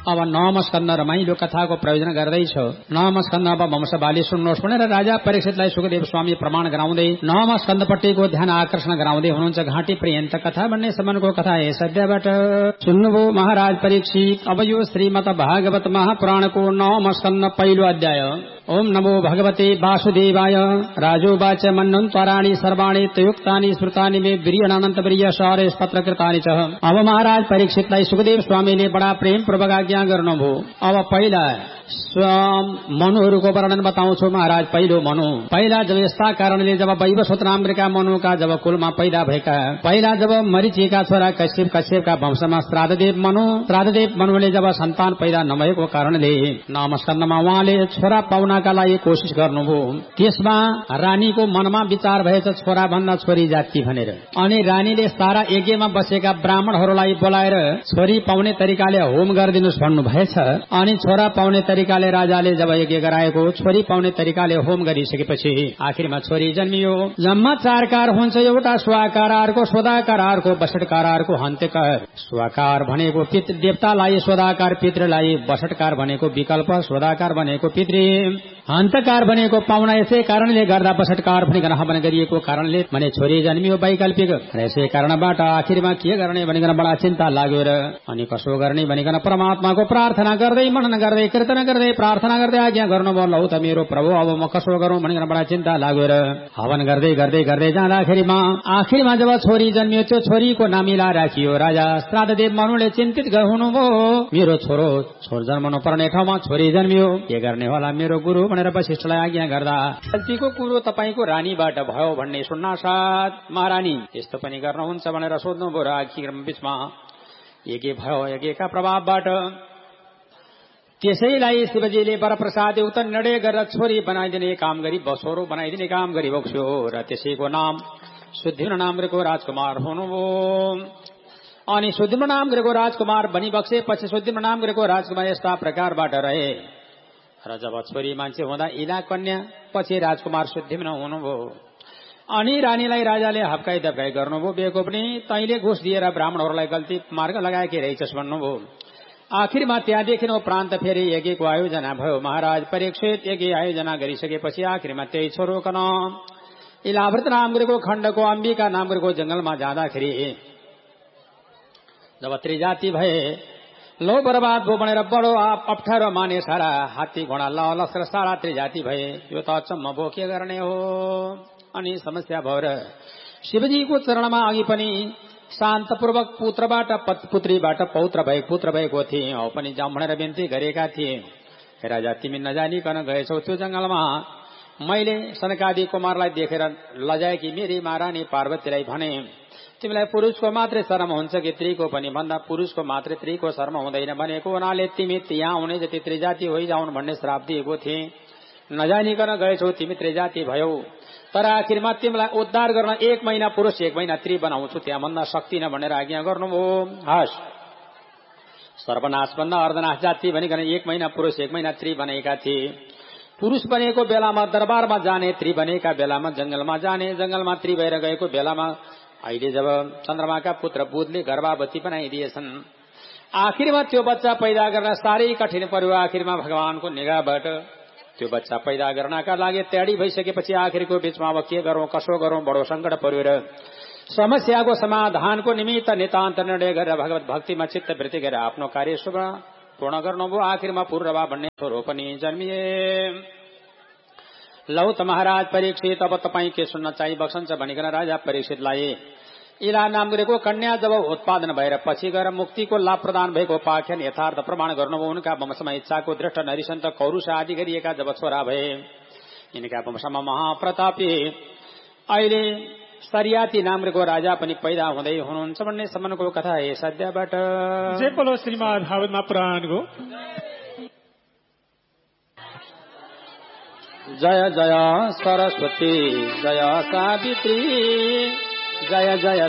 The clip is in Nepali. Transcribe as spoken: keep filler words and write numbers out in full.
अब नवम स्कन्द रमाइलो कथाको प्रयोजन गर्दैछ। नवम स्कन्द अब वंशवाली सुन्नुहोस् भनेर राजा परीक्षितलाई सुखदेव स्वामी प्रमाण गराउँदै नवम स्कन्दपट्टिको ध्यान आकर्षण गराउँदै हुनुहुन्छ। घाँटी पर्यन्त कथा भन्ने सम्मको कथा हे सद्यबाट सुन्नुभयो महाराज परीक्षित। अब यो श्रीमद् भागवत महापुराणको नवम स्कन्द पहिलो अध्याय। ओम नमो भगवते वासुदेवाय। राजोवाच मन्वन्तराणि सर्वाणि तयुक्तानि श्रुतानि मे वीर्यनानन्त वीर्य सारेश पत्रकृतानि च। अब महाराज परीक्षितलाई सुखदेव स्वामीले बडा प्रेम पूर्वक आज्ञा गर्नुभयो। अब पहिला मनुहरूको वर्णन बताउँछु महाराज। पहिलो मनु, पहिला जब यस्ता कारणले जब वैवस्वत नामका मनुका जब कुलमा पैदा भएका, पहिला जब मरीचिका छोरा कश्यप, कश्यपका वंशमा श्राद्धदेव मनु, श्राद्धदेव मनुले जब सन्तान पैदा नभएको कारणले नवम स्कन्दमा उहाँले छोरा पाउनका लागि कोशिश गर्नुभयो। त्यसमा रानीको मनमा विचार भएछ छोरा भन्दा छोरी जाति भनेर। अनि रानीले सारा यज्ञमा बसेका ब्राह्मणहरूलाई बोलाएर छोरी पाउने तरिकाले होम गरिदिनुहोस् भन्नु भएछ। अनि छोरा पाउने तरिकाले राजाले जब यज्ञ गराएको, छोरी पाउने तरिकाले होम गरिसकेपछि आखिरमा छोरी जन्मियो। जम्मा चार कार हुन्छ, एउटा स्वाकार, अर्को सोदाकार, अर्को बसटकार, अर्को हन्त्यकार। स्वाकार भनेको पितृ देवतालाई, सोदाकार पितृलाई, बसटकार भनेको विकल्प, सोदाकार भनेको पितृ, हन्तकार भनेको पाहुना। यसै कारणले गर्दा बसटकार भनिकन हवन गरिएको कारणले भने छोरी जन्मियो वैकल्पिक। यसै कारणबाट आखिरमा के गर्ने भनिकन बडा चिन्ता लाग्यो र अनि कसो गर्ने भनिकन परमात्माको प्रार्थना गर्दै मनन गर्दै कीर्तन गर्दै प्रार्थना गर्दै आज्ञा गर्नुभयो। लौ त मेरो प्रभु अब म कसो गरौं भनिकन बडा चिन्ता लाग्यो र हवन गर्दै गर्दै गर्दै जाँदाखेरिमा आखिरमा जब छोरी जन्मियो, त्यो छोरीको नाम इला राखियो। राजा श्राद्धदेव मनुले चिन्तित हुनुभयो, मेरो छोरो छोर जन्मनु पर्ने ठाउँमा छोरी जन्मियो, के गर्ने होला मेरो गुरु भनेर वशिष्ठलाई आज्ञा गर्दा गल्तीको कुरो तपाईको रानीबाट भयो भन्ने सुन्नासाथ महारानी यस्तो पनि गर्नुहुन्छ भनेर सोध्नुभयो। र आखिरमा बीचमा यज्ञ भयो, यज्ञका प्रभावबाट त्यसैलाई शिवजीले वरप्रसाद उक्त निर्णय गरेर छोरी बनाइदिने काम गरी बसोरो बनाइदिने काम गरी बक्स्यो। र त्यसैको नाम सुद्धिम्न नामको राजकुमार हुनुभयो। अनि सुद्धिम्न नामको राजकुमार बनी बक्सेपछि सुद्धिम्न नामको राजकुमार यस्ता प्रकारबाट रहे। र जब छोरी मान्छे हुँदा इला कन्या, पछि राजकुमार सुद्धिम्न हुनुभयो। अनि रानीलाई राजाले हप्काई दप्काई गर्नुभयो। बेको पनि तैले घुस दिएर ब्राह्मणहरूलाई गल्ती मार्ग लगाएकी रहेछस् भन्नुभयो। आखिरमा त्यहाँदेखि उपरान्त फेरि यज्ञको आयोजना भयो। महाराज परीक्षित यज्ञ आयोजना गरिसकेपछि आखिरमा त्यही छोरोकन इलाव्रत नामको खण्डको अम्बिका नामको जंगलमा जाँदाखेरि जब त्रिजाति भए, लो बर्बाद भो भनेर बडो अप्ठ्यारो माने सारा हात्ती घोडा ल लस्कर सारा त्रिजाति भए। यो त अचम्म भो, के गर्ने हो। अनि समस्या भयो र शिवजीको चरणमा अघि पनि शान्तपूर्वक पुत्रबाट पुत्रीबाट पौत्र भए पुत्र भएको थिए। औ पनि जाउँ भनेर बिन्ती गरेका थिए। राजा तिमी नजानिकन गएछौ त्यो जंगलमा, मैले सनकादि कुमारलाई देखेर लजाएकी मेरी महारानी पार्वतीलाई भने तिमीलाई पुरुषको मात्रै शर्म हुन्छ कि स्त्रीको पनि भन्दा पुरुषको मात्रै स्त्रीको शर्म हुँदैन भनेको हुनाले तिमी त्यहाँ हुने जति त्रिजाति होइजाउन् भन्ने श्राप दिएको थिए। नजानिकन गएछौ, तिमी त्रिजाति भयौ। तर आखिरमा तिमीलाई उद्धार गर्न एक महिना पुरुष एक महिना स्त्री बनाउँछु, त्यहाँ भन्दा सक्दिन भनेर आज्ञा गर्नुभयो। हस्, सर्वनाश भन्दा अर्धनाश जाति भनिकन एक महिना पुरुष एक महिना स्त्री बनेका थिए। पुरुष बनेको बेलामा दरबारमा जाने, स्त्री बनेका बेलामा जंगलमा जाने, जंगलमा स्त्री भएर गएको बेलामा अहिले जब चन्द्रमाका पुत्र बुधले गर्भावती बनाइदिएछन्। आखिरमा त्यो बच्चा पैदा गर्न साह्रै कठिन पर्यो। आखिरमा भगवानको निगाहबाट त्यो बच्चा पैदा गर्नका लागि तयारी भइसकेपछि आखिरको बीचमा अब के गरौं कसो गरौं बडो संकट पर्यो र समस्याको समाधानको निमित्त नितान्त निर्णय गरेर भगवत भक्तिमा चित्त वृत्ति गरेर आफ्नो कार्य शुभ पूर्ण गर्नुभयो। आखिरमा पूर्वा भन्ने छोरो पनि जन्मिए। लौ त महाराज परीक्षित अब तपाईँ के सुन्न चाहिँ बक्सन्छ भनिकन राजा परीक्षितलाई इला नामको कन्या जब उत्पादन भएर पछि गएर मुक्तिको लाभ प्रदान भएको उपाख्यान यथार्थ प्रमाण गर्नुभयो। उनका वंशमा इच्छाको दृष्ट नरिसन्त कौरुष आदि गरिएका जब छोरा भए, यिनका वंशमा महाप्रतापी अहिले सरियाती नामको राजा पनि पैदा हुँदै हुनुहुन्छ भन्ने सम्मको कथा हे सद्यबाट। जय बोलो श्रीमद् भागवत महापुराणको। जय जय सरस्वती जय सावित्री जय जय